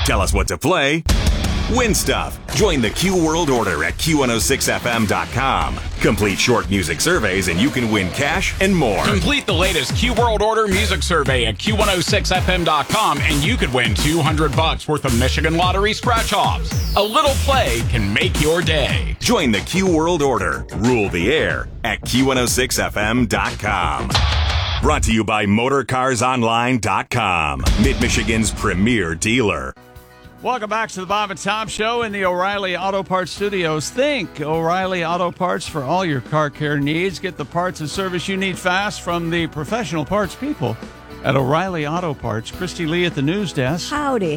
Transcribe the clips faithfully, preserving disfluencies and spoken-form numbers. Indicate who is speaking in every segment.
Speaker 1: Tell us what to play. Win stuff. Join the Q World Order at Q one oh six F M dot com. Complete short music surveys and you can win cash and more.
Speaker 2: Complete the latest Q World Order music survey at Q one oh six F M dot com and you could win two hundred bucks worth of Michigan Lottery scratch-offs. A little play can make your day.
Speaker 1: Join the Q World Order. Rule the air at Q one oh six F M dot com. Brought to you by Motor Cars Online dot com. Mid-Michigan's premier dealer.
Speaker 3: Welcome back to the Bob and Tom Show in the O'Reilly Auto Parts Studios. Think O'Reilly Auto Parts for all your car care needs. Get the parts and service you need fast from the professional parts people at O'Reilly Auto Parts. Christy Lee at the news desk.
Speaker 4: Howdy.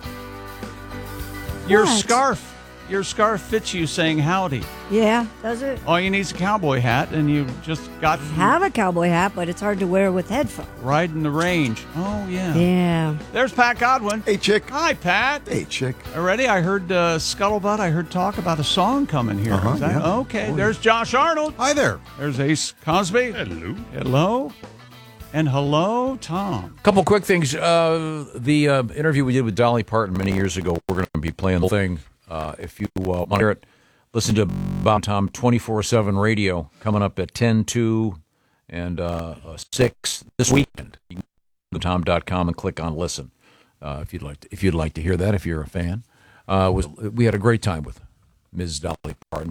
Speaker 3: Your
Speaker 4: What?
Speaker 3: scarf, your scarf fits you saying howdy.
Speaker 4: Yeah, does it?
Speaker 3: All you need is a cowboy hat, and you just got
Speaker 4: Have a cowboy hat, but it's hard to wear with headphones.
Speaker 3: riding the range. Oh, yeah.
Speaker 4: Yeah.
Speaker 3: There's Pat Godwin.
Speaker 5: Hey, chick.
Speaker 3: Hi, Pat.
Speaker 5: Hey, chick.
Speaker 3: Already, I heard uh, Scuttlebutt. I heard talk about a song coming here.
Speaker 5: Uh-huh,
Speaker 3: Is that-
Speaker 5: yeah.
Speaker 3: Okay, there's Josh Arnold.
Speaker 5: Hi there.
Speaker 3: There's Ace Cosby. Hello. Hello. And hello, Tom.
Speaker 6: Couple quick things. Uh, the uh, interview we did with Dolly Parton many years ago, we're going to be playing the whole thing. Uh, if you uh, want to hear it, listen to Bob and Tom twenty-four seven radio coming up at ten, two, and uh, six this weekend. You can go to tom dot com and click on listen uh, if you'd like to, if you'd like to hear that, if you're a fan. Uh, was We had a great time with Miz Dolly Parton.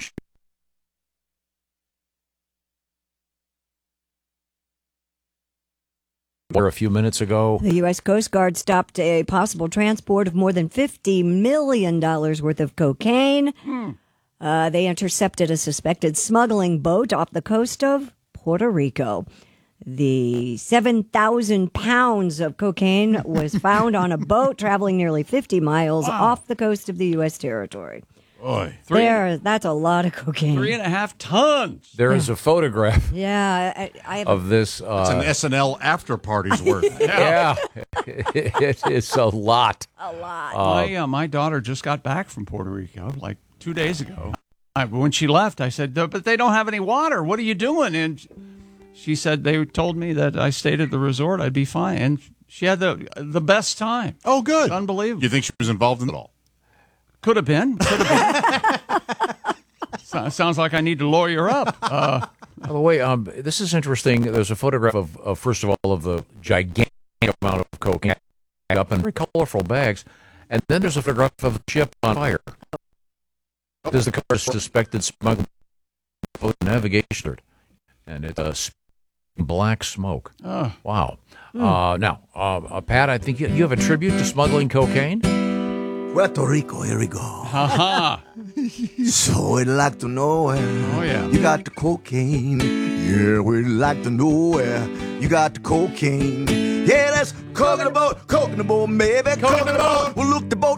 Speaker 6: A few minutes ago.
Speaker 4: The U S Coast Guard stopped a possible transport of more than fifty million dollars worth of cocaine.
Speaker 3: Hmm.
Speaker 4: Uh, they intercepted a suspected smuggling boat off the coast of Puerto Rico. The seven thousand pounds of cocaine was found on a boat traveling nearly fifty miles
Speaker 3: Wow.
Speaker 4: off the coast of the U S territory.
Speaker 3: Boy, three,
Speaker 4: There, that's a lot of cocaine.
Speaker 3: three and a half tons.
Speaker 6: There is a photograph
Speaker 4: Yeah, I, I have
Speaker 6: of this.
Speaker 5: It's
Speaker 6: Uh,
Speaker 5: an S N L after party's worth.
Speaker 6: yeah, it is a lot.
Speaker 4: a lot.
Speaker 3: my, uh, my daughter just got back from Puerto Rico like two days ago. I, when she left, I said, but they don't have any water. What are you doing? And she said, they told me that I stayed at the resort, I'd be fine. And she had the the best time.
Speaker 5: Oh, good.
Speaker 3: Unbelievable.
Speaker 5: You think she was involved in it all?
Speaker 3: Could have been. Could have been. So, sounds like I need to lawyer up. Uh,
Speaker 6: By the way, um, this is interesting. There's a photograph of, of, first of all, of the gigantic amount of cocaine up in very colorful bags, and then there's a photograph of the ship on fire. There's the car suspected smuggling navigation, and it's a black smoke.
Speaker 3: uh,
Speaker 6: Wow. Uh, now, uh, uh, Pat, I think you, you have a tribute to smuggling cocaine.
Speaker 7: Puerto Rico, here we go.
Speaker 3: haha.
Speaker 7: So we'd like to know where
Speaker 3: Oh, yeah.
Speaker 7: you got the cocaine. Yeah, we'd like to know where you got the cocaine. Yeah, that's coconut boat, coconut boat, maybe coconut boat. Well, look, the boat.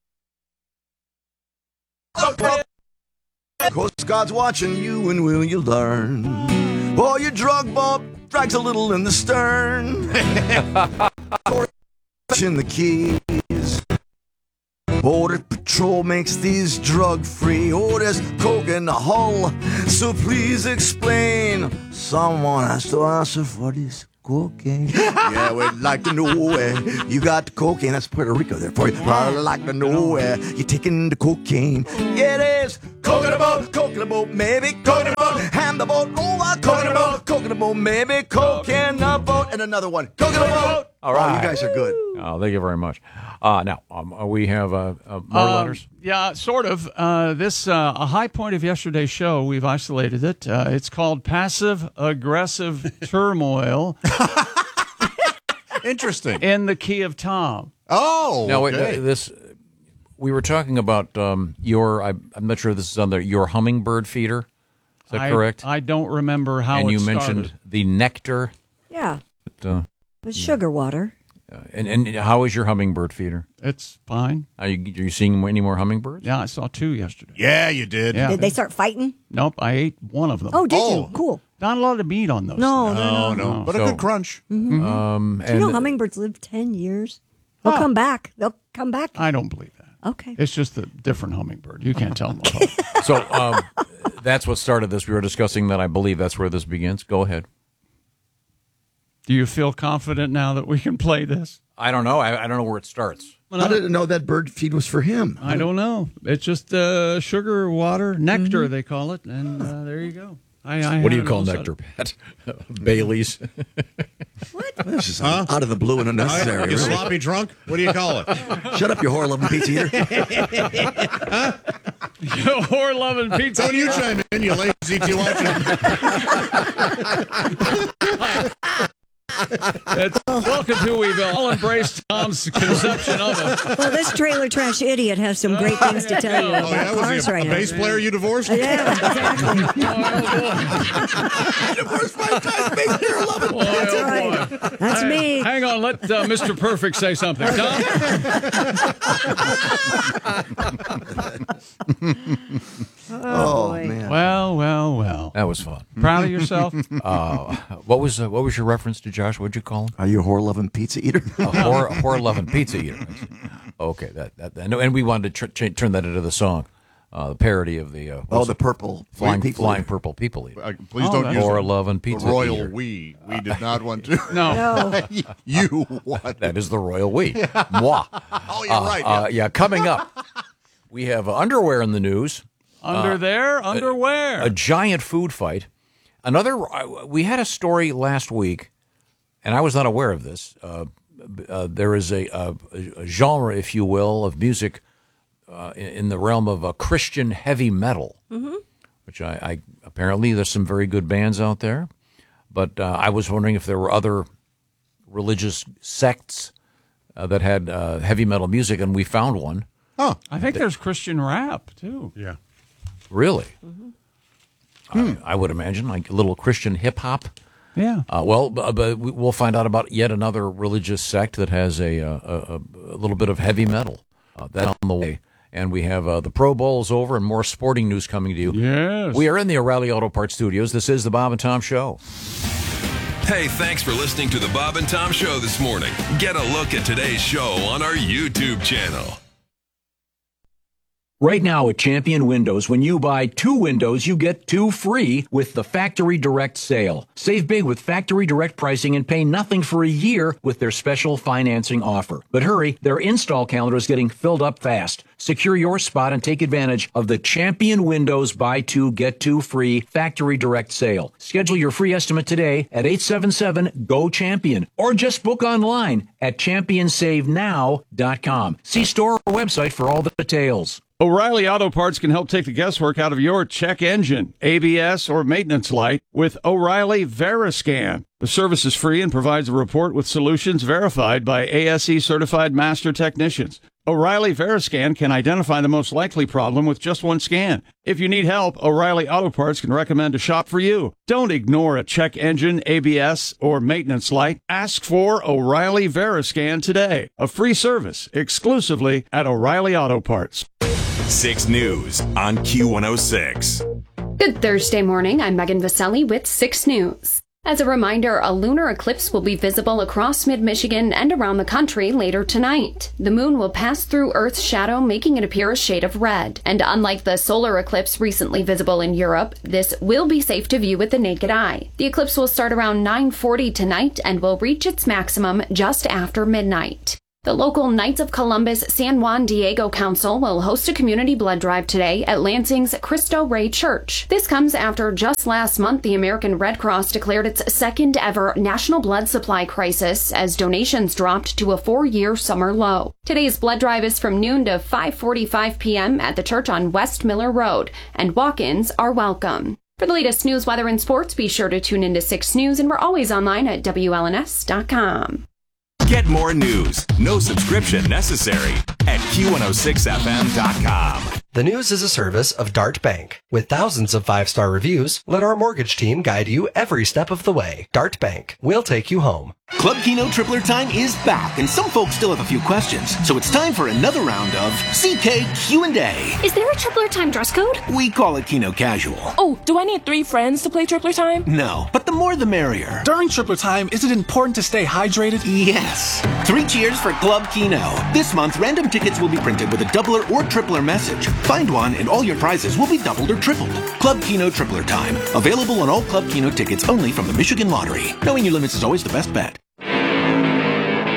Speaker 7: Coast Guard's watching you, and will you learn? Oh, your drug boat drags a little in the stern. In the keys. Border Patrol makes these drug-free. Oh, there's coke in the hull, so please explain. Someone has to answer for this cocaine. Yeah, we'd like to know where you got the cocaine. That's Puerto Rico there for you. I'd like to know where you're taking the cocaine. Yeah, there's coconut boat, coconut boat, maybe coconut boat, and the boat over, coconut boat, coconut boat, maybe coconut boat, and another one, coconut boat.
Speaker 6: All right.
Speaker 7: Oh, you guys are good.
Speaker 6: Oh, thank you very much. Uh, now, um, uh, we have uh, uh, more
Speaker 3: Um,
Speaker 6: letters.
Speaker 3: Yeah, sort of. Uh, this uh, a high point of yesterday's show. We've isolated it. Uh, it's called passive aggressive turmoil
Speaker 5: Interesting.
Speaker 3: in the key of Tom.
Speaker 5: Oh,
Speaker 6: Now, wait,
Speaker 5: okay.
Speaker 6: uh, this we were talking about um, your. I, I'm not sure if this is on there. Your hummingbird feeder. Is that
Speaker 3: I,
Speaker 6: correct?
Speaker 3: I don't remember how.
Speaker 6: and
Speaker 3: it
Speaker 6: you
Speaker 3: started.
Speaker 6: mentioned the nectar.
Speaker 4: Yeah,
Speaker 6: But, uh,
Speaker 4: with sugar water.
Speaker 6: and and how is your hummingbird feeder?
Speaker 3: It's fine.
Speaker 6: Are you, are you seeing any more hummingbirds?
Speaker 3: Yeah, I saw two yesterday.
Speaker 5: Yeah, you did.
Speaker 3: Yeah.
Speaker 4: Did they start fighting?
Speaker 3: Nope, I ate one of them.
Speaker 4: Oh, did
Speaker 5: Oh.
Speaker 4: you? Cool.
Speaker 3: Not a lot of meat on those.
Speaker 4: No,
Speaker 3: things.
Speaker 4: no,
Speaker 5: No, no,
Speaker 3: no.
Speaker 5: but a
Speaker 6: So-
Speaker 5: good crunch.
Speaker 6: Um,
Speaker 4: Do you
Speaker 6: and
Speaker 4: know hummingbirds live ten years? They'll
Speaker 3: Oh.
Speaker 4: come back. They'll come back.
Speaker 3: I don't believe that.
Speaker 4: Okay.
Speaker 3: It's just a different hummingbird. You can't tell them apart.
Speaker 6: so um, that's what started this. We were discussing that. I believe that's where this begins. Go ahead.
Speaker 3: Do you feel confident now that we can play this?
Speaker 6: I don't know. I, I don't know where it starts.
Speaker 7: How did it know that bird feed was for him?
Speaker 3: I don't know. It's just uh, sugar, water, nectar, they call it. And uh, there you go. I, I
Speaker 6: What do you
Speaker 3: had
Speaker 6: call
Speaker 3: it all
Speaker 6: nectar,
Speaker 3: set.
Speaker 6: Pat? Baileys?
Speaker 7: This is out of the blue and unnecessary.
Speaker 5: You
Speaker 7: really.
Speaker 5: sloppy drunk? What do you call it?
Speaker 7: Shut up, you whore-loving pizza eater.
Speaker 3: You whore-loving pizza.
Speaker 5: Don't you chime in, you lazy Tijuana.
Speaker 3: It's, welcome to Weeville. I'll embrace Tom's conception of it.
Speaker 4: Well, this trailer trash idiot has some great things to tell you
Speaker 5: Oh,
Speaker 4: about
Speaker 5: yeah, was
Speaker 4: cars
Speaker 5: he a,
Speaker 4: right
Speaker 5: a
Speaker 4: now.
Speaker 5: bass player you divorced?
Speaker 4: Yeah, exactly.
Speaker 7: Divorced five times, baby, you're loving.
Speaker 4: That's right. That's me.
Speaker 3: Hang on, let uh, Mister Perfect say something. Tom?
Speaker 7: Oh,
Speaker 4: boy.
Speaker 7: man.
Speaker 3: Well, well, well.
Speaker 6: That was fun.
Speaker 3: Proud of yourself?
Speaker 6: Uh, what was uh, what was your reference to Josh? What'd you call him?
Speaker 7: Are you a whore-loving pizza eater?
Speaker 6: A whore, a whore loving pizza eater. Okay, that that and and we wanted to tr- ch- turn that into the song, uh, the parody of the uh,
Speaker 7: Oh, the purple
Speaker 6: flying
Speaker 7: people
Speaker 6: flying
Speaker 7: eater.
Speaker 6: purple people eater.
Speaker 5: Uh, please
Speaker 3: Oh,
Speaker 5: don't
Speaker 3: that's-
Speaker 5: use
Speaker 6: Whore
Speaker 5: the,
Speaker 6: loving
Speaker 5: the
Speaker 6: pizza
Speaker 5: royal
Speaker 6: eater.
Speaker 5: we. We did not want to.
Speaker 3: No.
Speaker 4: No.
Speaker 5: You want.
Speaker 6: That is the royal we. Moi.
Speaker 5: Oh, you're
Speaker 6: Uh,
Speaker 5: right.
Speaker 6: uh, yeah, coming up, we have underwear in the news.
Speaker 3: Under there? Underwear.
Speaker 6: A giant food fight. Another. uh, We had a story last week, and I was not aware of this. Uh, uh, there is a, a, a genre, if you will, of music uh, in, in the realm of uh, Christian heavy metal, mm-hmm. which I, I apparently there's some very good bands out there. But uh, I was wondering if there were other religious sects uh, that had uh, heavy metal music, and we found one.
Speaker 5: Huh.
Speaker 3: I think there's Christian rap, too.
Speaker 5: Yeah.
Speaker 6: Really? I, I would imagine, like a little Christian hip hop.
Speaker 3: Yeah.
Speaker 6: Uh, well, b- but we- we'll find out about yet another religious sect that has a a, a, a little bit of heavy metal. Uh, that's on the way. And we have uh, the Pro Bowl's over and more sporting news coming to you.
Speaker 3: Yes.
Speaker 6: We are in the O'Reilly Auto Parts studios. This is the Bob and Tom Show.
Speaker 8: Hey, thanks for listening to the Bob and Tom Show this morning. Get a look at today's show on our YouTube channel.
Speaker 9: Right now at Champion Windows, when you buy two windows, you get two free with the Factory Direct sale. Save big with Factory Direct pricing and pay nothing for a year with their special financing offer. But hurry, their install calendar is getting filled up fast. Secure your spot and take advantage of the Champion Windows buy two, get two free Factory Direct sale. Schedule your free estimate today at eight seven seven, G O, CHAMPION or just book online at champion save now dot com. See store or website for all the details.
Speaker 3: O'Reilly Auto Parts can help take the guesswork out of your check engine, A B S, or maintenance light with O'Reilly Veriscan. The service is free and provides a report with solutions verified by A S E certified master technicians. O'Reilly Veriscan can identify the most likely problem with just one scan. If you need help, O'Reilly Auto Parts can recommend a shop for you. Don't ignore a check engine, A B S, or maintenance light. Ask for O'Reilly Veriscan today. A free service exclusively at O'Reilly Auto Parts.
Speaker 1: six News on Q one oh six.
Speaker 10: Good Thursday morning. I'm Megan Vaselli with six News. As a reminder, a lunar eclipse will be visible across mid-Michigan and around the country later tonight. The moon will pass through Earth's shadow, making it appear a shade of red. And unlike the solar eclipse recently visible in Europe, this will be safe to view with the naked eye. The eclipse will start around nine forty tonight and will reach its maximum just after midnight. The local Knights of Columbus San Juan Diego Council will host a community blood drive today at Lansing's Cristo Rey Church. This comes after just last month the American Red Cross declared its second ever national blood supply crisis as donations dropped to a four-year summer low. Today's blood drive is from noon to five forty-five p.m. at the church on West Miller Road, and walk-ins are welcome. For the latest news, weather, and sports, be sure to tune into six News, and we're always online at W L N S dot com.
Speaker 1: Get more news, no subscription necessary at Q one oh six F M dot com.
Speaker 11: The News is a service of Dart Bank. With thousands of five-star reviews, let our mortgage team guide you every step of the way. Dart Bank. We'll take you home.
Speaker 12: Club Keno Tripler time is back, and some folks still have a few questions. So it's time for another round of C K Q and A.
Speaker 13: Is there a Tripler time dress code?
Speaker 12: We call it Keno Casual.
Speaker 13: Oh, do I need three friends to play Tripler time?
Speaker 12: No, but the more the merrier.
Speaker 14: During Tripler time, is it important to stay hydrated?
Speaker 12: Yes. Three cheers for Club Keno. This month, random tickets will be printed with a doubler or tripler message. Find one and all your prizes will be doubled or tripled. Club Keno Tripler time. Available on all Club Keno tickets only from the Michigan Lottery. Knowing your limits is always the best bet.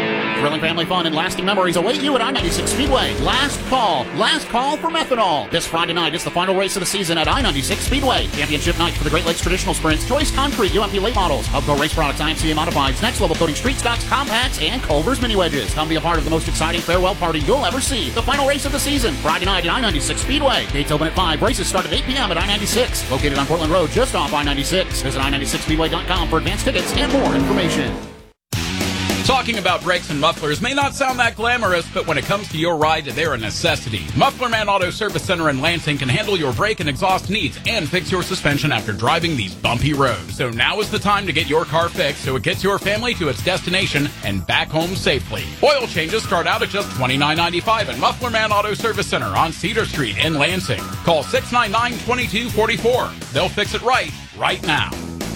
Speaker 15: Thrilling family fun and lasting memories await you at I ninety-six Speedway. Last call. Last call for methanol. This Friday night is the final race of the season at I ninety-six Speedway. Championship night for the Great Lakes Traditional Sprints, Choice Concrete, U M P Late Models, Hubco Race Products, I M C A Modifieds, Next Level Coating, Street Stocks, Compacts, and Culver's Mini Wedges. Come be a part of the most exciting farewell party you'll ever see. The final race of the season, Friday night at I ninety-six Speedway. Gates open at five. Races start at eight p.m. at I ninety-six. Located on Portland Road, just off I ninety-six. Visit I ninety-six speedway dot com for advanced tickets and more information.
Speaker 2: Talking about brakes and mufflers may not sound that glamorous, but when it comes to your ride, they're a necessity. Muffler Man Auto Service Center in Lansing can handle your brake and exhaust needs and fix your suspension after driving these bumpy roads. So now is the time to get your car fixed so it gets your family to its destination and back home safely. Oil changes start out at just twenty-nine ninety-five at Muffler Man Auto Service Center on Cedar Street in Lansing. Call six nine nine, two two four four. They'll fix it right, right now.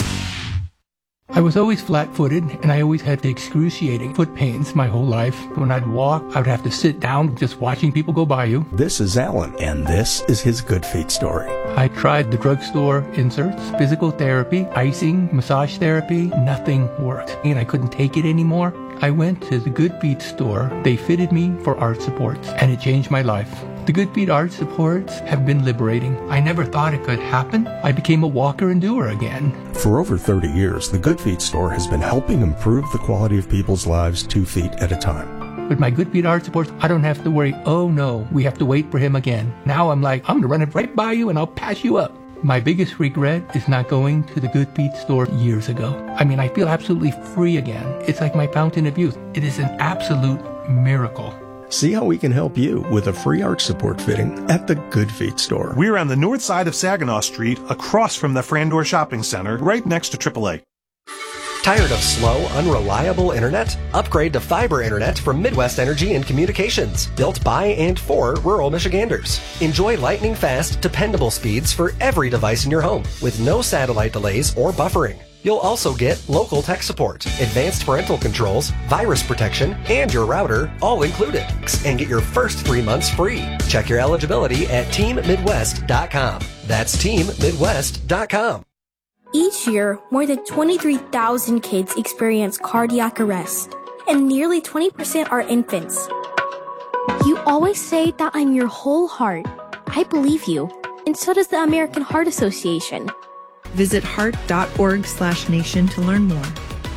Speaker 16: I was always flat-footed, and I always had the excruciating foot pains my whole life. When I'd walk, I would have to sit down just watching people go by you.
Speaker 17: This is Alan, and this is his Good Feet story.
Speaker 16: I tried the drugstore inserts, physical therapy, icing, massage therapy. Nothing worked, and I couldn't take it anymore. I went to the Good Feet store. They fitted me for arch supports, and it changed my life. The Good Feet arch supports have been liberating. I never thought it could happen. I became a walker and doer again.
Speaker 17: For over thirty years, the Good Feet store has been helping improve the quality of people's lives two feet at a time.
Speaker 16: With my Good Feet arch supports, I don't have to worry, oh no, we have to wait for him again. Now I'm like, I'm going to run it right by you and I'll pass you up. My biggest regret is not going to the Good Feet store years ago. I mean, I feel absolutely free again. It's like my fountain of youth. It is an absolute miracle.
Speaker 17: See how we can help you with a free arch support fitting at the Good Feet store.
Speaker 18: We're on the north side of Saginaw Street, across from the Frandor Shopping Center, right next to triple A.
Speaker 11: Tired of slow, unreliable internet? Upgrade to fiber internet from Midwest Energy and Communications, built by and for rural Michiganders. Enjoy lightning-fast, dependable speeds for every device in your home, with no satellite delays or buffering. You'll also get local tech support, advanced parental controls, virus protection, and your router all included. And get your first three months free. Check your eligibility at team midwest dot com. That's team midwest dot com.
Speaker 19: Each year, more than twenty-three thousand kids experience cardiac arrest, and nearly twenty percent are infants. You always say that I'm your whole heart. I believe you, and so does the American Heart Association.
Speaker 20: Visit heart.org slash nation to learn more.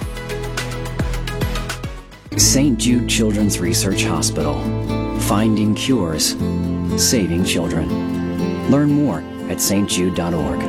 Speaker 21: Saint Jude Children's Research Hospital. Finding cures. Saving children. Learn more at s t jude dot org.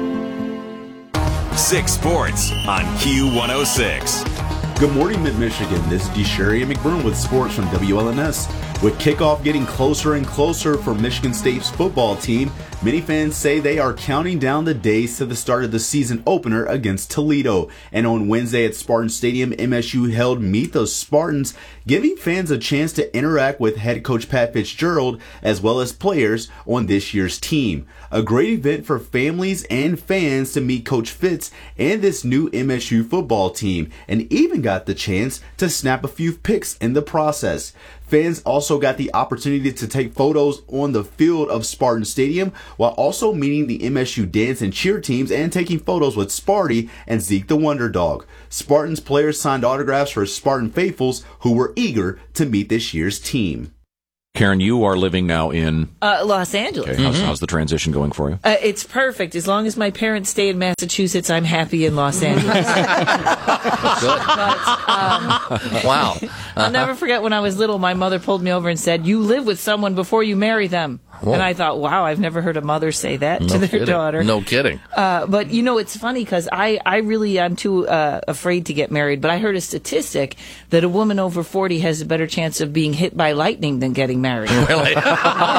Speaker 1: Six Sports on Q one oh six.
Speaker 22: Good morning, Mid-Michigan. This is DeSherry McBurney with sports from W L N S. With kickoff getting closer and closer for Michigan State's football team, many fans say they are counting down the days to the start of the season opener against Toledo. And on Wednesday at Spartan Stadium, M S U held Meet the Spartans, giving fans a chance to interact with head coach Pat Fitzgerald as well as players on this year's team. A great event for families and fans to meet Coach Fitz and this new M S U football team, and even got the chance to snap a few pics in the process. Fans also got the opportunity to take photos on the field of Spartan Stadium while also meeting the M S U dance and cheer teams and taking photos with Sparty and Zeke the Wonder Dog. Spartans players signed autographs for Spartan faithfuls who were eager to meet this year's team.
Speaker 6: Karen, you are living now in
Speaker 23: Uh, Los Angeles.
Speaker 6: Okay, how's, mm-hmm. how's the transition going for you?
Speaker 23: Uh, it's perfect. As long as my parents stay in Massachusetts, I'm happy in Los Angeles. but, um,
Speaker 24: wow.
Speaker 23: I'll never forget when I was little, my mother pulled me over and said, "You live with someone before you marry them." Whoa. And I thought, wow, I've never heard a mother say that
Speaker 24: no
Speaker 23: to their
Speaker 24: kidding.
Speaker 23: daughter.
Speaker 24: No kidding.
Speaker 23: Uh, but, you know, it's funny because I, I really am too uh, afraid to get married. But I heard a statistic that a woman over forty has a better chance of being hit by lightning than getting married.
Speaker 24: Really?
Speaker 3: Hey,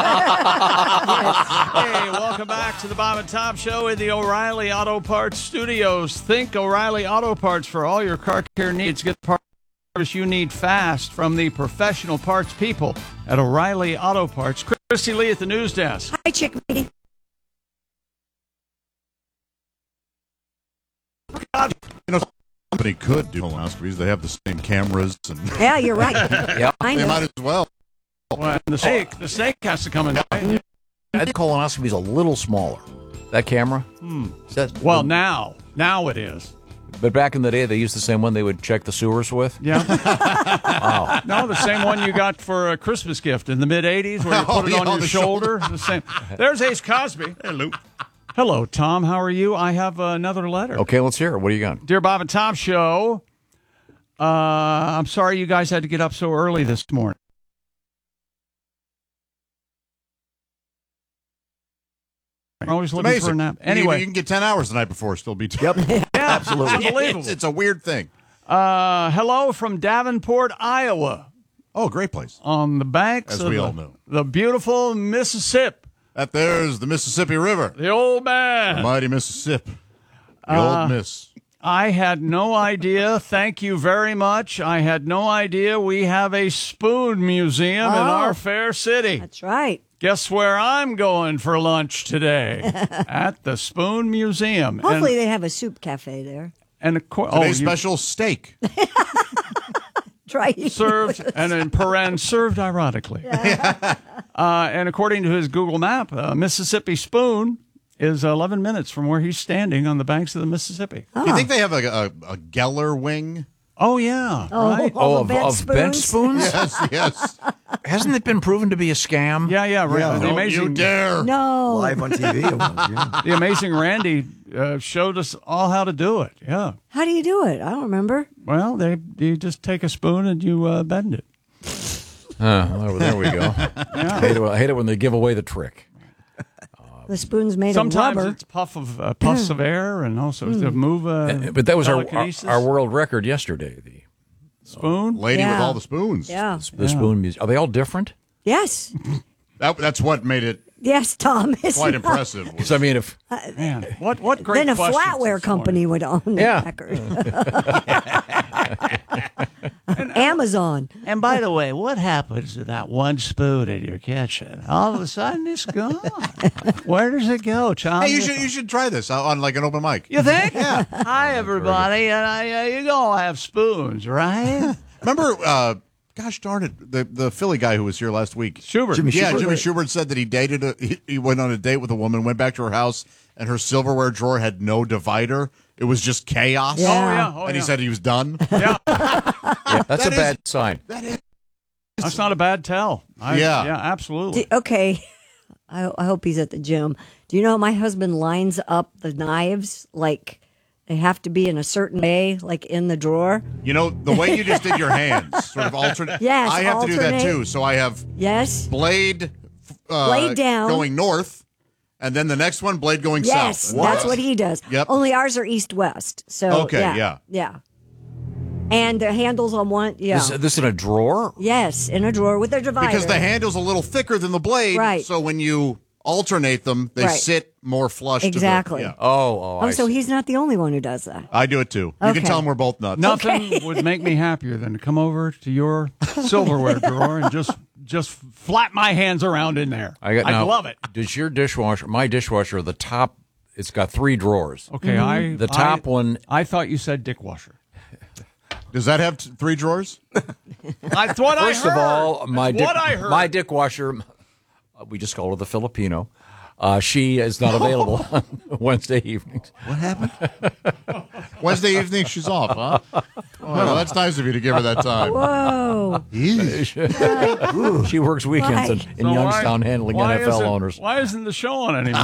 Speaker 3: welcome back to the Bob and Tom Show in the O'Reilly Auto Parts Studios. Think O'Reilly Auto Parts for all your car care needs. Get the parts you need fast from the professional parts people at O'Reilly Auto Parts. Christy Lee at the news desk.
Speaker 4: Hi, Chick Lady.
Speaker 5: God, you know, somebody could do colonoscopies. They have the same cameras. And
Speaker 4: Yeah, you're right.
Speaker 6: Yep.
Speaker 4: I
Speaker 5: They
Speaker 4: know.
Speaker 5: might as well.
Speaker 3: Well, the snake, the snake has to come in.
Speaker 6: I think colonoscopy is a little smaller. That camera?
Speaker 3: Hmm.
Speaker 6: Is that,
Speaker 3: Well, now, now it is.
Speaker 6: But back in the day, they used the same one they would check the sewers with?
Speaker 3: Yeah.
Speaker 6: Wow.
Speaker 3: No, the same one you got for a Christmas gift in the mid eighties where you put
Speaker 5: Oh,
Speaker 3: it
Speaker 5: yeah,
Speaker 3: on
Speaker 5: on
Speaker 3: your
Speaker 5: the
Speaker 3: shoulder.
Speaker 5: shoulder.
Speaker 3: The same. There's Ace Cosby.
Speaker 5: Hello.
Speaker 3: Hello, Tom. How are you? I have another letter.
Speaker 6: Okay, let's hear it. What do you got?
Speaker 3: Dear Bob and Tom Show, uh, I'm sorry you guys had to get up so early this morning. I'm always
Speaker 5: It's
Speaker 3: looking
Speaker 5: amazing.
Speaker 3: for a nap.
Speaker 5: You can-
Speaker 3: Anyway.
Speaker 5: you can get ten hours the night before, still be.
Speaker 6: Yep.
Speaker 3: Yeah,
Speaker 6: Absolutely.
Speaker 3: Unbelievable.
Speaker 5: It's, it's a weird thing.
Speaker 3: Uh, hello from Davenport, Iowa.
Speaker 5: Oh, great place.
Speaker 3: On the banks
Speaker 5: As
Speaker 3: of
Speaker 5: we
Speaker 3: the,
Speaker 5: all know.
Speaker 3: the beautiful Mississippi.
Speaker 5: That there's the Mississippi River.
Speaker 3: The old
Speaker 5: The
Speaker 3: man.
Speaker 5: mighty Mississippi. The
Speaker 3: Uh,
Speaker 5: old miss.
Speaker 3: I had no idea. Thank you very much. I had no idea we have a spoon museum in
Speaker 4: Oh.
Speaker 3: our fair city.
Speaker 4: That's right.
Speaker 3: Guess where I'm going for lunch today? At the Spoon Museum.
Speaker 4: Hopefully,
Speaker 3: and,
Speaker 4: they have a soup cafe there.
Speaker 3: and of course,
Speaker 5: Today's
Speaker 3: you
Speaker 5: special steak.
Speaker 4: Try
Speaker 3: served and in paren served ironically. uh, and according to his Google map, uh, Mississippi Spoon is eleven minutes from where he's standing on the banks of the Mississippi.
Speaker 5: Do you think they have a, a, a Geller wing?
Speaker 3: Oh yeah,
Speaker 4: Oh,
Speaker 3: right.
Speaker 4: all
Speaker 6: Oh,
Speaker 4: the
Speaker 6: of,
Speaker 4: bent
Speaker 6: of bench
Speaker 4: spoons?
Speaker 6: spoons?
Speaker 5: Yes, yes.
Speaker 6: Hasn't it been proven to be a scam?
Speaker 3: Yeah, yeah, right. The
Speaker 5: Don't
Speaker 3: amazing,
Speaker 5: you dare.
Speaker 4: No.
Speaker 7: Live on T V. it was, yeah.
Speaker 3: the amazing Randy uh, showed us all how to do it. Yeah.
Speaker 4: How do you do it? I don't remember.
Speaker 3: Well, they you just take a spoon and you uh, bend it.
Speaker 6: Uh, well, there we go. I, hate it, I hate it when they give away the trick.
Speaker 4: The spoon's made
Speaker 3: Sometimes
Speaker 4: of rubber.
Speaker 3: it's puff of uh, puffs of air, and also to move. Uh,
Speaker 6: Uh, but that was our, our
Speaker 3: telekinesis.
Speaker 6: our world record yesterday. The
Speaker 3: spoon.
Speaker 5: Lady with
Speaker 4: Yeah.
Speaker 5: all the spoons.
Speaker 4: Yeah.
Speaker 6: the spoon music. Are they all different?
Speaker 4: Yes.
Speaker 5: That, that's what made it
Speaker 4: Yes, Tom. It's
Speaker 5: quite
Speaker 4: not-
Speaker 5: impressive.
Speaker 6: Because I mean, if
Speaker 3: Man, what what great
Speaker 4: Then a
Speaker 3: questions
Speaker 4: flatware
Speaker 3: this
Speaker 4: company would own the
Speaker 6: Yeah.
Speaker 4: record. Amazon.
Speaker 3: And by the way, what happens to that one spoon in your kitchen? All of a sudden, it's gone. Where does it go, Tom?
Speaker 5: Hey, you should you should try this uh, on like an open mic.
Speaker 3: You think? Yeah. Hi, everybody, and I, uh, you all have spoons, right?
Speaker 5: Remember, uh, gosh darn it, the the Philly guy who was here last week,
Speaker 3: Schubert.
Speaker 7: Jimmy
Speaker 5: yeah,
Speaker 7: Schubert.
Speaker 5: Jimmy Schubert said that he dated a he, he went on a date with a woman, went back to her house, and her silverware drawer had no divider. It was just chaos.
Speaker 4: Yeah.
Speaker 3: Oh yeah, oh,
Speaker 5: and
Speaker 3: yeah.
Speaker 5: he said he was done.
Speaker 3: yeah.
Speaker 6: yeah, that's
Speaker 5: That
Speaker 6: a
Speaker 5: is-
Speaker 6: bad sign.
Speaker 5: That is
Speaker 3: That's not a bad tell. I,
Speaker 5: Yeah.
Speaker 3: yeah, absolutely.
Speaker 4: Do- okay. I, I hope he's at the gym. Do you know my husband lines up the knives like they have to be in a certain way, like in the drawer?
Speaker 5: You know, the way you just did your hands, sort of alternate.
Speaker 4: Yes,
Speaker 5: I have to do that
Speaker 4: alternate.
Speaker 5: too. So I have
Speaker 4: Yes.
Speaker 5: blade, uh,
Speaker 4: Blade down.
Speaker 5: going north, and then the next one, blade going
Speaker 4: Yes,
Speaker 5: south.
Speaker 4: that's what he does.
Speaker 5: Yep.
Speaker 4: Only ours are east-west. So
Speaker 5: Okay,
Speaker 4: yeah,
Speaker 5: yeah.
Speaker 4: yeah. And the handles on one, yeah.
Speaker 6: This, this in a drawer?
Speaker 4: Yes, in a drawer with a divider.
Speaker 5: Because the handle's a little thicker than the blade,
Speaker 4: Right.
Speaker 5: so when you alternate them, they
Speaker 4: Right.
Speaker 5: sit more flush.
Speaker 4: Exactly.
Speaker 5: To the, yeah.
Speaker 6: Oh, oh,
Speaker 4: Oh,
Speaker 6: I
Speaker 4: so
Speaker 6: see.
Speaker 4: he's not the only one who does that.
Speaker 5: I do it too. You
Speaker 4: Okay.
Speaker 5: can tell them we're both nuts.
Speaker 3: Nothing would make me happier than to come over to your silverware drawer and just just flap my hands around in there.
Speaker 6: I got.
Speaker 3: I
Speaker 6: now,
Speaker 3: love it.
Speaker 6: Does your dishwasher? My dishwasher, the top, it's got three drawers.
Speaker 3: Okay, I
Speaker 6: The top
Speaker 3: I,
Speaker 6: one.
Speaker 3: I thought you said dick washer.
Speaker 5: Does that have t- three drawers?
Speaker 3: That's what I heard.
Speaker 6: First of all, my
Speaker 3: That's
Speaker 6: dick,
Speaker 3: what I heard.
Speaker 6: my dick washer, uh, we just call her the Filipino. Uh, she is not available on Wednesday evenings.
Speaker 5: What happened? Wednesday evening, she's off, huh? Oh, well, that's nice of you to give her that time.
Speaker 4: Whoa.
Speaker 6: She works weekends in, in
Speaker 3: So
Speaker 6: Youngstown
Speaker 3: why-
Speaker 6: handling
Speaker 3: why
Speaker 6: N F L
Speaker 3: isn't-
Speaker 6: owners.
Speaker 3: Why isn't the show on anymore?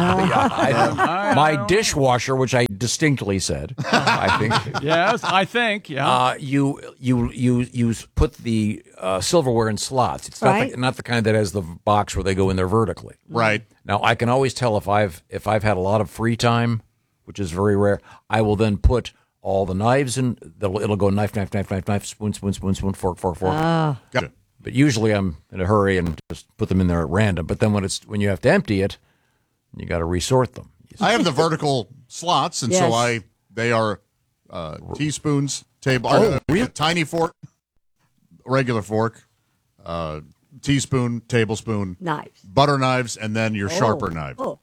Speaker 6: I- my dishwasher, which I distinctly said, I think.
Speaker 3: Yes, I think. Yeah.
Speaker 6: Uh, you you you you put the uh, silverware in slots. It's not
Speaker 4: Right.
Speaker 6: the, not the kind that has the box where they go in there vertically.
Speaker 5: Right.
Speaker 6: Now I can always tell if I've if I've had a lot of free time, which is very rare. I will then put all the knives in. It'll, it'll go knife, knife, knife, knife, knife, spoon, spoon, spoon, spoon, fork, fork, fork.
Speaker 4: Ah.
Speaker 5: Gotcha.
Speaker 6: But usually I'm in a hurry and just put them in there at random. But then when it's when you have to empty it, you got to resort them.
Speaker 5: I have the vertical slots, and so
Speaker 4: Yes.
Speaker 5: I they are uh, teaspoons, table,
Speaker 6: Oh,
Speaker 5: uh,
Speaker 6: really?
Speaker 5: tiny fork, regular fork, uh, teaspoon, tablespoon,
Speaker 4: Knives.
Speaker 5: butter knives, and then your sharper
Speaker 4: Oh.
Speaker 5: knife.
Speaker 4: Oh.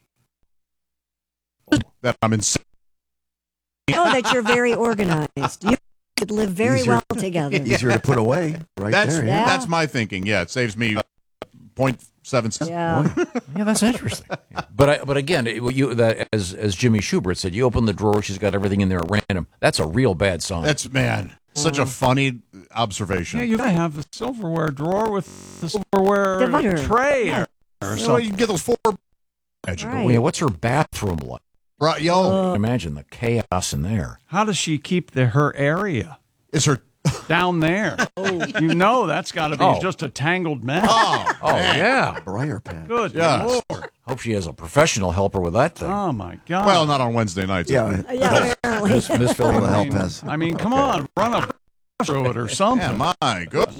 Speaker 5: That I'm in.
Speaker 4: I know that you're very organized. You could live very
Speaker 7: Easier-
Speaker 4: well together.
Speaker 7: Easier to put away right
Speaker 5: That's
Speaker 7: there. Yeah.
Speaker 5: that's my thinking. Yeah, it saves me uh, point Seven cents.
Speaker 4: Yeah.
Speaker 6: Yeah, that's interesting. But I, but again, it, you that as as Jimmy Schubert said, you open the drawer, she's got everything in there at random. That's a real bad sign.
Speaker 5: That's man, such a funny observation.
Speaker 3: Yeah, you gotta have the silverware drawer with the silverware
Speaker 4: Divider.
Speaker 3: tray.
Speaker 4: Yeah.
Speaker 3: Or
Speaker 5: You know,
Speaker 3: something.
Speaker 5: you can get those four.
Speaker 4: Right.
Speaker 6: Yeah, what's her bathroom like?
Speaker 5: Right, yo.
Speaker 6: Imagine the chaos in there.
Speaker 3: How does she keep the her area
Speaker 5: Is her
Speaker 3: down there? You know that's got to be
Speaker 6: Oh.
Speaker 3: just a tangled mess.
Speaker 5: oh
Speaker 6: Oh yeah.
Speaker 7: Briar patch.
Speaker 3: Good
Speaker 5: Yes.
Speaker 3: Lord.
Speaker 6: Hope she has a professional helper with that thing.
Speaker 3: Oh my God.
Speaker 5: well, not on Wednesday nights.
Speaker 7: Yeah.
Speaker 4: Yeah, apparently.
Speaker 6: Miss, Miss Phil-
Speaker 7: All the
Speaker 3: I
Speaker 7: help
Speaker 3: mean,
Speaker 7: has.
Speaker 3: I mean, come on, run a through it or something.
Speaker 5: Yeah, my good.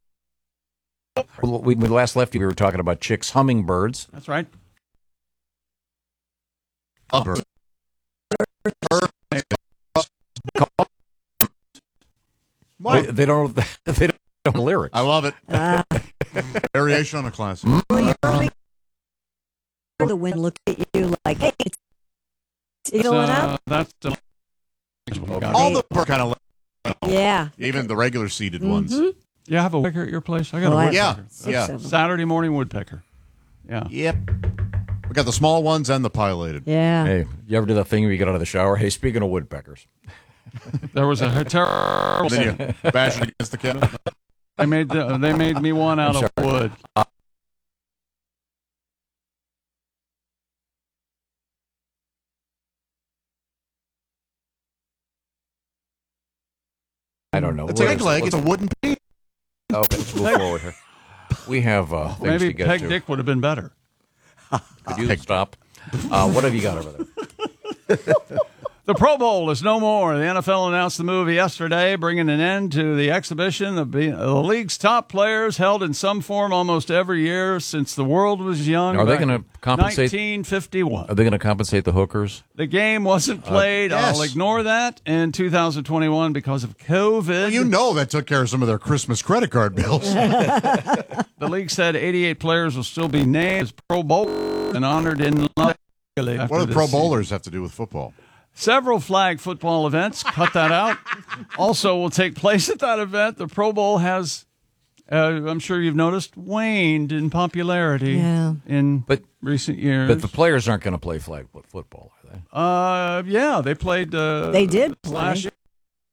Speaker 6: we, we last left you. We were talking about chicks, hummingbirds.
Speaker 3: That's right.
Speaker 6: They, they don't. They don't know the lyrics.
Speaker 5: I love it.
Speaker 4: Ah.
Speaker 5: Variation on a classic.
Speaker 4: The wind looked at you like, hey, it's it's
Speaker 3: So,
Speaker 4: going up.
Speaker 3: that's the.
Speaker 5: All the are kind of
Speaker 4: Yeah.
Speaker 5: even the regular seated ones.
Speaker 4: Mhm.
Speaker 3: You have a woodpecker at your place? I got
Speaker 4: Oh, I
Speaker 3: a
Speaker 4: have
Speaker 5: Yeah,
Speaker 3: woodpecker.
Speaker 4: six
Speaker 5: yeah.
Speaker 4: of them.
Speaker 3: Saturday morning woodpecker. Yeah.
Speaker 5: Yep. We got the small ones and the pilated.
Speaker 4: Yeah.
Speaker 6: Hey, you ever do that thing where you get out of the shower? Hey, speaking of woodpeckers,
Speaker 3: There was a terrible.
Speaker 5: Then you bash it against the kennel.
Speaker 3: They made the, they made me one out
Speaker 6: I'm
Speaker 3: of
Speaker 6: sorry.
Speaker 3: wood.
Speaker 6: I don't know.
Speaker 5: It's a
Speaker 6: What
Speaker 5: peg
Speaker 6: is-
Speaker 5: leg.
Speaker 6: what's-
Speaker 5: It's a wooden piece.
Speaker 6: Okay, let's move forward here. We have uh, things
Speaker 3: Maybe
Speaker 6: to get
Speaker 3: Peg
Speaker 6: to.
Speaker 3: Dick would have been better.
Speaker 6: Could you stop? Uh, what have you got over there?
Speaker 3: The Pro Bowl is no more. The N F L announced the move yesterday, bringing an end to the exhibition of the the league's top players held in some form almost every year since the world was young.
Speaker 6: Are they
Speaker 3: back
Speaker 6: going
Speaker 3: in
Speaker 6: to compensate?
Speaker 3: nineteen fifty-one.
Speaker 6: Are they going to compensate the hookers?
Speaker 3: The game wasn't played.
Speaker 5: Uh, yes.
Speaker 3: I'll ignore that in two thousand twenty-one because of COVID.
Speaker 5: Well, you know that took care of some of their Christmas credit card bills.
Speaker 3: The league said eighty-eight players will still be named as Pro Bowl and honored in.
Speaker 5: What do the Pro Bowlers have to do with football?
Speaker 3: Several flag football events, cut that out, also will take place at that event. The Pro Bowl has, uh, I'm sure you've noticed, waned in popularity
Speaker 4: Yeah.
Speaker 3: in
Speaker 6: But
Speaker 3: recent years.
Speaker 6: but the players aren't going to play flag foot- football, are they?
Speaker 3: uh, yeah, they played. Uh,
Speaker 4: They did play.
Speaker 3: last year.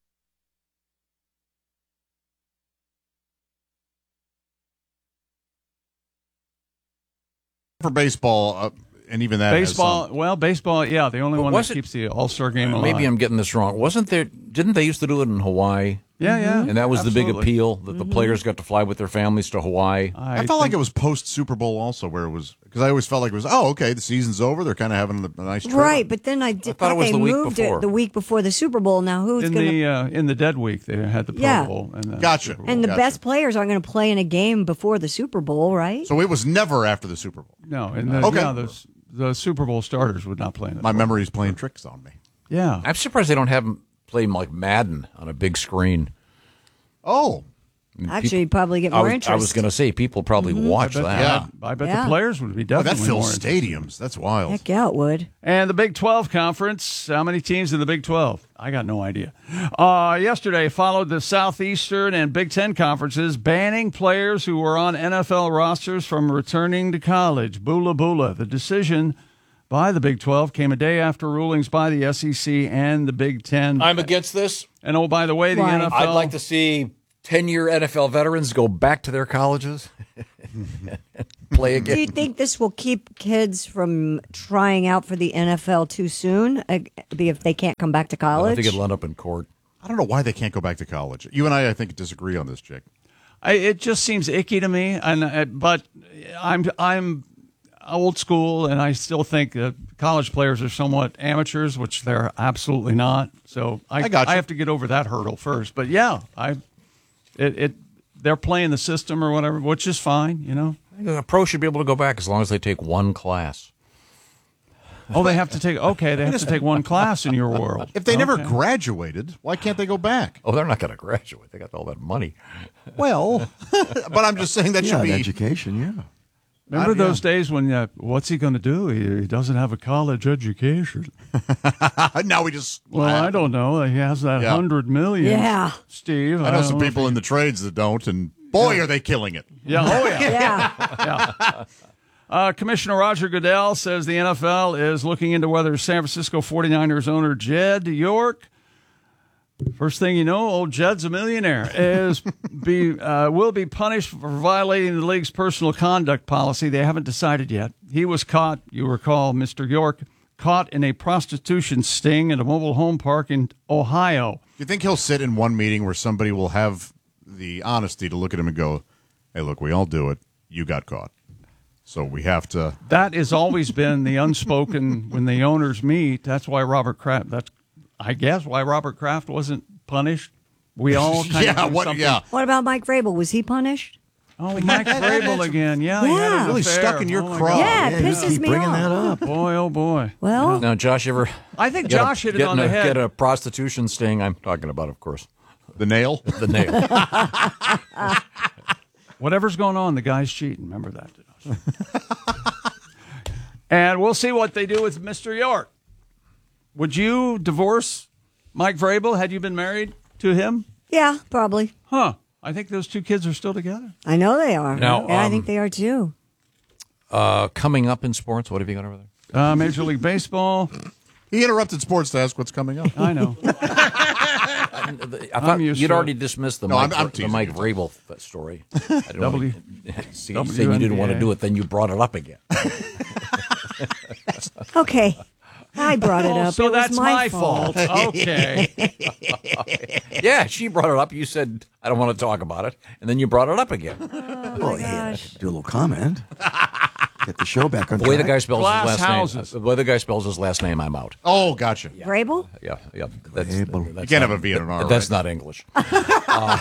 Speaker 5: For baseball, uh, and even that has
Speaker 3: Baseball,
Speaker 5: some-
Speaker 3: well, baseball, yeah, the only
Speaker 6: But
Speaker 3: one that
Speaker 6: was it-
Speaker 3: keeps the All Star game alive.
Speaker 6: Maybe I'm getting this wrong. Wasn't there? Didn't they used to do it in Hawaii?
Speaker 3: Yeah, yeah.
Speaker 6: And that was the big
Speaker 3: absolutely.
Speaker 6: appeal that the players got to fly with their families to Hawaii.
Speaker 5: I, felt like it was post Super Bowl also, where it was because I always felt like it was oh okay the season's over, they're kind of having a, a nice trip.
Speaker 4: Right, but then I did
Speaker 6: thought it was
Speaker 4: they
Speaker 6: the week
Speaker 4: moved
Speaker 6: before.
Speaker 4: it the week before the Super Bowl. Now who's
Speaker 3: in
Speaker 4: going to
Speaker 3: the uh, in the dead week they had the Pro
Speaker 4: Yeah.
Speaker 3: Bowl. And the
Speaker 5: Gotcha.
Speaker 3: Super Bowl.
Speaker 4: and the
Speaker 5: Gotcha.
Speaker 4: best players aren't going to play in a game before the Super Bowl, right?
Speaker 5: So it was never after the Super Bowl.
Speaker 3: No, and the,
Speaker 5: Okay.
Speaker 3: yeah, the, the Super Bowl starters would not play in it.
Speaker 5: My memory's playing tricks on me.
Speaker 3: Yeah.
Speaker 6: I'm surprised they don't have them play like Madden on a big screen.
Speaker 5: Oh,
Speaker 4: Actually, you'd probably get
Speaker 6: I
Speaker 4: more
Speaker 6: was,
Speaker 4: interest.
Speaker 6: I was going to say people probably watch
Speaker 3: I bet,
Speaker 6: that.
Speaker 5: Yeah.
Speaker 3: I bet
Speaker 4: Yeah.
Speaker 3: the players would be
Speaker 5: oh that
Speaker 3: definitely
Speaker 5: fills
Speaker 3: more interested.
Speaker 5: stadiums. That's wild.
Speaker 4: Heck yeah, it would.
Speaker 3: And the Big twelve Conference, how many teams in the Big twelve? I got no idea. Uh, yesterday followed the Southeastern and Big Ten conferences banning players who were on N F L rosters from returning to college. Bula bula. The decision by the Big twelve came a day after rulings by the S E C and the Big Ten.
Speaker 6: I'm against this.
Speaker 3: And oh, by the way, the
Speaker 4: Why?
Speaker 3: N F L.
Speaker 6: I'd like to see ten-year N F L veterans go back to their colleges, play again.
Speaker 4: Do you think this will keep kids from trying out for the N F L too soon? Uh, if they can't come back to
Speaker 6: I
Speaker 4: college?
Speaker 6: think it'll end up in court.
Speaker 5: I don't know why they can't go back to college. You and I, I think, disagree on this, Jake.
Speaker 3: I, it just seems icky to me, and uh, but I'm I'm old school, and I still think that college players are somewhat amateurs, which they're absolutely not. So I
Speaker 5: I got you.
Speaker 3: I have to get over that hurdle first. But yeah, I it, it they're playing the system or whatever, which is fine, you know.
Speaker 6: A pro should be able to go back as long as they take one class.
Speaker 3: Oh, they have to take okay, they have to take one class in your world.
Speaker 5: If they never
Speaker 3: Okay.
Speaker 5: graduated, why can't they go back?
Speaker 6: Oh, they're not going to graduate. They got all that money.
Speaker 5: Well, but I'm just saying that
Speaker 7: Yeah,
Speaker 5: should
Speaker 7: an
Speaker 5: be.
Speaker 7: education, yeah.
Speaker 3: Remember
Speaker 5: I- yeah.
Speaker 3: those days when uh, what's he going to do? He, he doesn't have a college education.
Speaker 5: now we just.
Speaker 3: Well,
Speaker 5: laugh.
Speaker 3: I don't know. He has that
Speaker 5: Yeah.
Speaker 3: hundred million.
Speaker 4: Yeah.
Speaker 3: Steve.
Speaker 5: I know
Speaker 3: don't
Speaker 5: some
Speaker 3: if
Speaker 5: people
Speaker 3: he-
Speaker 5: in the trades that don't, and Boy, yeah. are they killing it.
Speaker 3: Yeah. Oh, yeah.
Speaker 4: Yeah.
Speaker 3: yeah. Uh, Commissioner Roger Goodell says the N F L is looking into whether San Francisco forty-niners owner Jed York, first thing you know, old Jed's a millionaire, is be uh, will be punished for violating the league's personal conduct policy. They haven't decided yet. He was caught, you recall, Mister York, caught in a prostitution sting at a mobile home park in Ohio.
Speaker 5: Do you think he'll sit in one meeting where somebody will have the honesty to look at him and go, hey, look, we all do it. You got caught. So we have to.
Speaker 3: That has always been the unspoken when the owners meet. That's why Robert Kraft, that's, I guess, why Robert Kraft wasn't punished. We all kind
Speaker 5: yeah,
Speaker 3: of do
Speaker 5: what,
Speaker 3: something.
Speaker 5: Yeah.
Speaker 4: What about Mike Vrabel? Was he punished?
Speaker 3: Oh, Mike Vrabel again. Yeah, he had
Speaker 4: Yeah.
Speaker 3: an
Speaker 5: Really
Speaker 3: affair.
Speaker 5: stuck in your
Speaker 3: Oh, my
Speaker 5: craw.
Speaker 3: God.
Speaker 4: Yeah, it
Speaker 7: Yeah, you
Speaker 4: pisses
Speaker 7: keep
Speaker 4: me
Speaker 7: bringing
Speaker 4: off.
Speaker 7: that up.
Speaker 3: Boy, oh boy.
Speaker 4: Well,
Speaker 6: Now, Josh, you ever
Speaker 3: I think
Speaker 6: get a-
Speaker 3: Josh hit it
Speaker 6: get
Speaker 3: on
Speaker 6: in
Speaker 3: the
Speaker 6: a-
Speaker 3: head.
Speaker 6: Get a prostitution sting. I'm talking about, of course,
Speaker 5: The nail?
Speaker 6: the nail.
Speaker 3: Whatever's going on, the guy's cheating. Remember that. And we'll see what they do with Mister York. Would you divorce Mike Vrabel had you been married to him?
Speaker 4: yeah, probably.
Speaker 3: Huh. I think those two kids are still together.
Speaker 4: I know they are.
Speaker 6: Now,
Speaker 4: yeah, I
Speaker 6: um,
Speaker 4: think they are too.
Speaker 6: Uh, coming up in sports, what have you got over there?
Speaker 3: Uh, Major League Baseball.
Speaker 5: He interrupted sports to ask what's coming up.
Speaker 3: I know.
Speaker 6: I thought
Speaker 3: I'm used
Speaker 6: you'd
Speaker 3: to
Speaker 6: already
Speaker 3: it.
Speaker 6: dismissed the
Speaker 5: No,
Speaker 6: Mike,
Speaker 5: I'm- I'm
Speaker 6: the
Speaker 5: teasing
Speaker 6: Mike
Speaker 5: you.
Speaker 6: Vrabel th- story. I don't
Speaker 3: W-
Speaker 6: want to, see, you said you didn't want to do it, then you brought it up again.
Speaker 4: Okay. I brought it
Speaker 3: Oh,
Speaker 4: up.
Speaker 3: so
Speaker 4: it was
Speaker 3: that's
Speaker 4: my,
Speaker 3: my fault. Okay.
Speaker 6: Yeah, she brought it up. You said, I don't want to talk about it. And then you brought it up again.
Speaker 7: Well, yeah, do a little comment. Get the show back on
Speaker 6: The way the
Speaker 7: track.
Speaker 6: guy spells
Speaker 3: Glass
Speaker 6: his last
Speaker 3: houses.
Speaker 6: name. The way the guy spells his last name, I'm out.
Speaker 5: Oh, gotcha.
Speaker 4: Vrabel?
Speaker 6: Yeah, yeah. That's,
Speaker 7: Vrabel.
Speaker 6: that's
Speaker 5: You can't
Speaker 6: not-
Speaker 5: have a V and an R,
Speaker 6: That's
Speaker 5: right?
Speaker 6: not English. uh,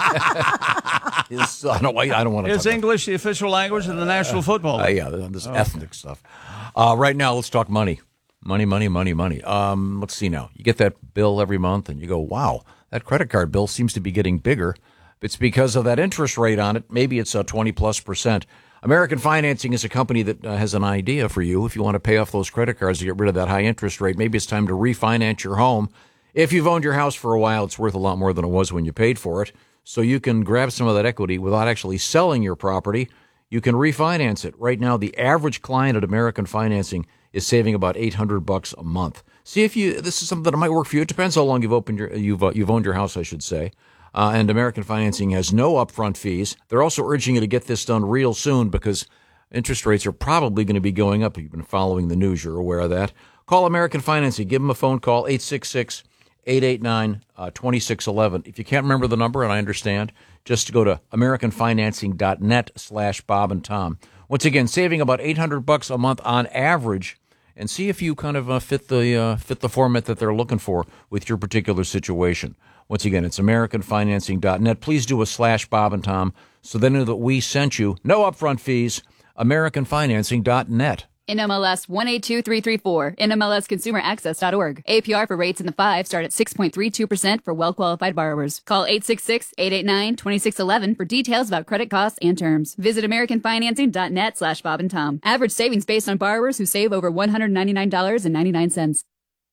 Speaker 6: his, I don't, I don't want to
Speaker 3: Is
Speaker 6: talk
Speaker 3: English the official language of the National Football
Speaker 6: Uh,
Speaker 3: League?
Speaker 6: yeah, this ethnic stuff. Uh, right now, let's talk money. Money, money, money, money. Um, let's see now. You get that bill every month, and you go, wow, that credit card bill seems to be getting bigger. It's because of that interest rate on it. Maybe it's a twenty plus percent. American Financing is a company that uh, has an idea for you. If you want to pay off those credit cards to get rid of that high interest rate, maybe it's time to refinance your home. If you've owned your house for a while, it's worth a lot more than it was when you paid for it. So you can grab some of that equity without actually selling your property. You can refinance it. Right now, the average client at American Financing is saving about eight hundred bucks a month. See if you this is something that might work for you. It depends how long you've opened your you've uh, you've owned your house, I should say. Uh, and American Financing has no upfront fees. They're also urging you to get this done real soon because interest rates are probably going to be going up. If you've been following the news, you're aware of that. Call American Financing. Give them a phone call, eight six six, eight eight nine, two six one one. If you can't remember the number, and I understand, just go to americanfinancing.net slash Bob and Tom. Once again, saving about eight hundred bucks a month on average, and see if you kind of uh, fit the uh, fit the format that they're looking for with your particular situation. Once again, it's americanfinancing dot net. Please do a slash Bob and Tom so they know that we sent you. No upfront fees. americanfinancing dot net.
Speaker 8: N M L S one eight two three three four, N M L S consumer access dot org. A P R for rates in the five start at six point three two percent for well-qualified borrowers. Call eight six six, eight eight nine, two six one one for details about credit costs and terms. Visit americanfinancing dot net slash Bob and Tom. Average savings based on borrowers who save over one hundred ninety-nine dollars and ninety-nine cents.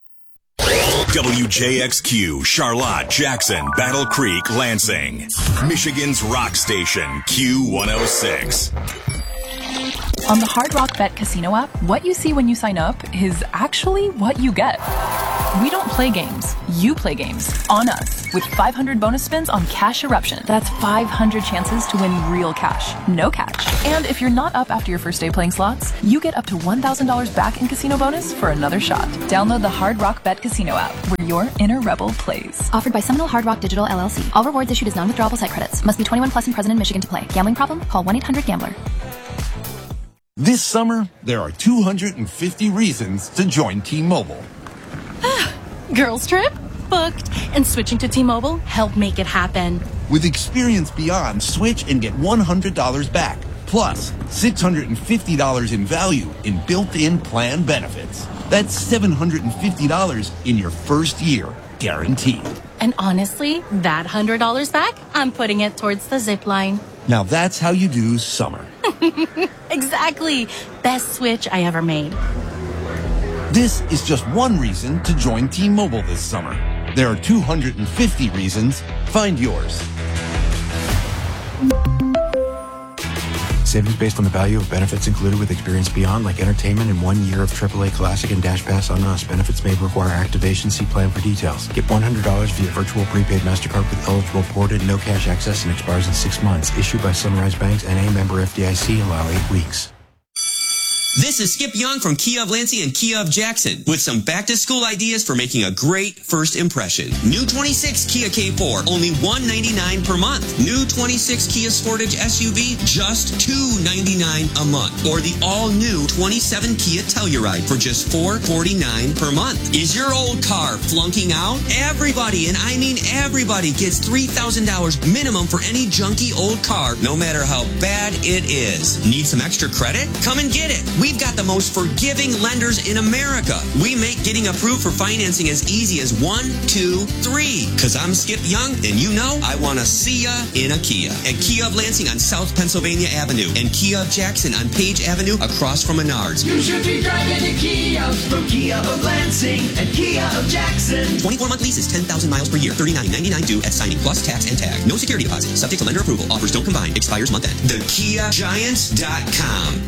Speaker 1: W J X Q, Charlotte, Jackson, Battle Creek, Lansing. Michigan's rock station, Q one oh six.
Speaker 9: On the Hard Rock Bet Casino app, what you see when you sign up is actually what you get. We don't play games. You play games on us with five hundred bonus spins on Cash Eruption. That's five hundred chances to win real cash, no catch. And if you're not up after your first day playing slots, you get up to one thousand dollars back in casino bonus for another shot. Download the Hard Rock Bet Casino app where your inner rebel plays.
Speaker 10: Offered by Seminole Hard Rock Digital L L C. All rewards issued as non-withdrawable site credits. Must be twenty-one plus and present in Michigan to play. Gambling problem? Call one eight hundred gambler.
Speaker 24: This summer, there are two hundred fifty reasons to join T-Mobile.
Speaker 25: Girls trip? Booked. And switching to T-Mobile helped make it happen.
Speaker 24: With Experience Beyond, switch and get one hundred dollars back. Plus, six hundred fifty dollars in value in built-in plan benefits. That's seven hundred fifty dollars in your first year, guaranteed.
Speaker 25: And honestly, that one hundred dollars back, I'm putting it towards the zip line.
Speaker 24: Now that's how you do summer.
Speaker 25: Exactly. Best switch I ever made.
Speaker 24: This is just one reason to join T-Mobile this summer. There are two hundred fifty reasons. Find yours.
Speaker 2: Savings based on the value of benefits included with Experience Beyond, like entertainment and one year of triple A Classic and Dash Pass on us. Benefits may require activation. See plan for details. Get one hundred dollars via virtual prepaid MasterCard with eligible ported, no cash access, and expires in six months. Issued by Sunrise Banks, N A member F D I C. Allow eight weeks.
Speaker 12: This is Skip Young from Kia of Lansing and Kia of Jackson with some back-to-school ideas for making a great first impression. New twenty-six Kia K four, only one hundred ninety-nine dollars per month. New twenty-six Kia Sportage S U V, just two hundred ninety-nine dollars a month. Or the all-new twenty-seven Kia Telluride for just four hundred forty-nine dollars per month. Is your old car flunking out? Everybody, and I mean everybody, gets three thousand dollars minimum for any junky old car, no matter how bad it is. Need some extra credit? Come and get it. We've got the most forgiving lenders in America. We make getting approved for financing as easy as one, two, three. Cause I'm Skip Young, and you know I want to see ya in a Kia. At Kia of Lansing on South Pennsylvania Avenue and Kia of Jackson on Page Avenue across from Menards.
Speaker 13: You should be driving a Kia from Kia of Lansing and Kia of Jackson.
Speaker 12: twenty-four month leases, ten thousand miles per year, thirty-nine ninety-nine due at signing plus tax and tag. No security deposit. Subject to lender approval. Offers don't combine. Expires month end. the kia giants dot com.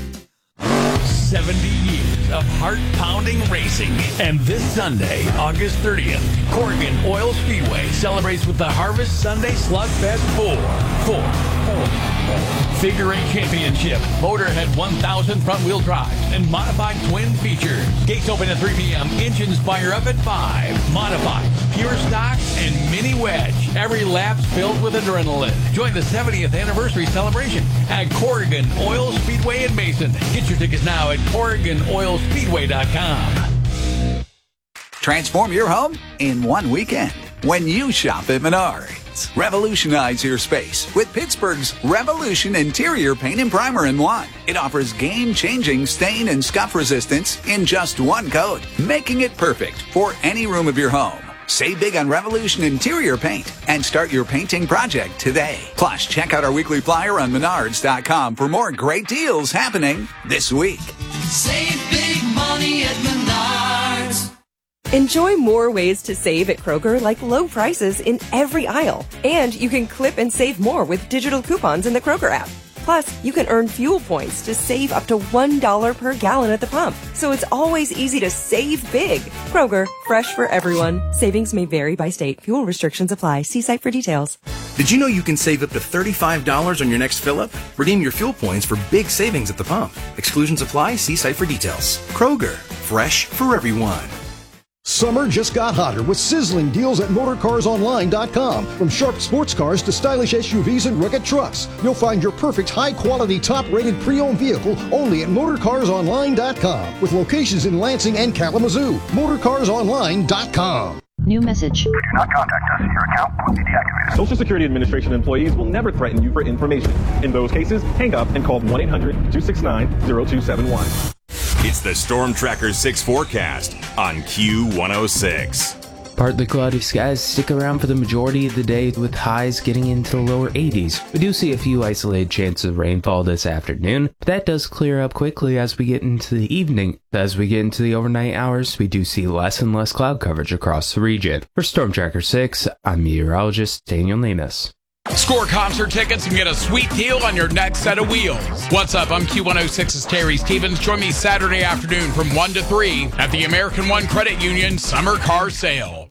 Speaker 14: seventy years of heart-pounding racing. And this Sunday, August thirtieth, Corrigan Oil Speedway celebrates with the Harvest Sunday Slugfest four. Four. Four. Four. Figure Eight Championship, Motorhead one thousand front-wheel drive, and modified twin features. Gates open at three p.m. Engines fire up at five. Modified, pure stock, and mini wedge. Every lap's filled with adrenaline. Join the seventieth anniversary celebration at Corrigan Oil Speedway in Mason. Get your tickets now at Corrigan Oil Speedway dot com.
Speaker 15: Transform your home in one weekend when you shop at Menards. Revolutionize your space with Pittsburgh's Revolution Interior Paint and Primer in one. It offers game-changing stain and scuff resistance in just one coat, making it perfect for any room of your home. Save big on Revolution Interior Paint and start your painting project today. Plus, check out our weekly flyer on Menards dot com for more great deals happening this week.
Speaker 13: Save big money at Menards.
Speaker 26: Enjoy more ways to save at Kroger, like low prices in every aisle. And you can clip and save more with digital coupons in the Kroger app. Plus, you can earn fuel points to save up to one dollar per gallon at the pump. So it's always easy to save big. Kroger, fresh for everyone. Savings may vary by state. Fuel restrictions apply. See site for details.
Speaker 27: Did you know you can save up to thirty-five dollars on your next fill-up? Redeem your fuel points for big savings at the pump. Exclusions apply. See site for details. Kroger, fresh for everyone.
Speaker 28: Summer just got hotter with sizzling deals at Motor Cars Online dot com. From sharp sports cars to stylish S U Vs and rugged trucks, you'll find your perfect high-quality, top-rated pre-owned vehicle only at Motor Cars Online dot com, with locations in Lansing and Kalamazoo. Motor Cars Online dot com.
Speaker 10: New message.
Speaker 29: Do not contact us. Your account will be deactivated. Social Security Administration employees will never threaten you for information. In those cases, hang up and call one eight hundred two six nine zero two seven one.
Speaker 1: It's the Storm Tracker six forecast on Q one oh six.
Speaker 30: Partly cloudy skies stick around for the majority of the day, with highs getting into the lower eighties. We do see a few isolated chances of rainfall this afternoon, but that does clear up quickly as we get into the evening. As we get into the overnight hours, we do see less and less cloud coverage across the region. For Storm Tracker six, I'm meteorologist Daniel Namus.
Speaker 31: Score concert tickets and get a sweet deal on your next set of wheels. What's up? I'm Q one oh six's Terry Stevens. Join me Saturday afternoon from one to three at the American One Credit Union Summer Car Sale.